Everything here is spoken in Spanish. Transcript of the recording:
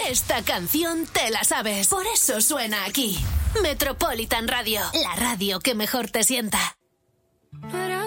Esta canción te la sabes. Por eso suena aquí. Metropolitan Radio, la radio que mejor te sienta. No era